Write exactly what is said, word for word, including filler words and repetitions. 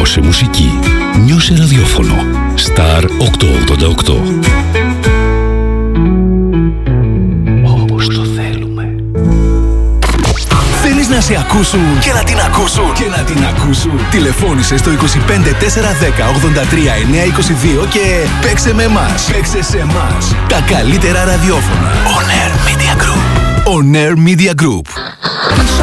Νιώσε μουσική. Νιώσε ραδιόφωνο. Star οκτακόσια ογδόντα οκτώ. Όπως το θέλουμε. Θέλεις να σε ακούσουν και να την ακούσουν και να την ακούσουν. Τηλεφώνησε στο είκοσι πέντε τετρακόσια δέκα ογδόντα τρία εννιακόσια είκοσι δύο και παίξε με εμάς. Παίξε σε εμάς. Τα καλύτερα ραδιόφωνα. On Air Media Group. On Air Media Group.